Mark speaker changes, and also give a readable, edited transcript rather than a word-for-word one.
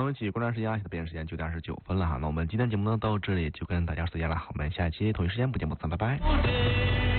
Speaker 1: 我们继续观察时间，现在北京时间9:29了哈。那我们今天节目呢到这里就跟大家说再见了，我们下期同一时间不见不散，拜拜。